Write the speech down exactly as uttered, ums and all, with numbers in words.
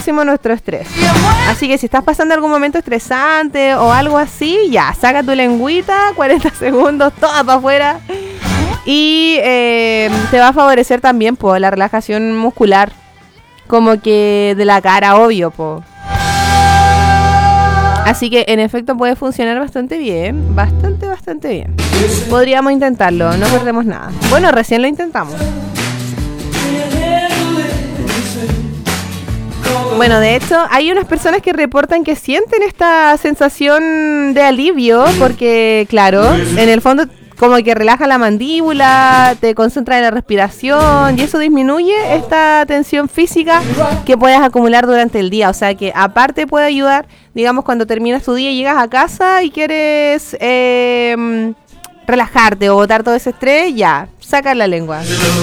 máximo nuestro estrés. Así que si estás pasando algún momento estresante o algo así, ya, saca tu lengüita, cuarenta segundos, toda para afuera. Y eh, te va a favorecer también po, la relajación muscular, como que de la cara, obvio, po. Así que en efecto puede funcionar bastante bien, bastante, bastante bien. Podríamos intentarlo, no perdemos nada. Bueno, recién lo intentamos. Bueno, de hecho, hay unas personas que reportan que sienten esta sensación de alivio porque, claro, en el fondo como que relaja la mandíbula, te concentra en la respiración y eso disminuye esta tensión física que puedes acumular durante el día. O sea que aparte puede ayudar, digamos, cuando terminas tu día y llegas a casa y quieres eh, relajarte o botar todo ese estrés, ya, saca la lengua.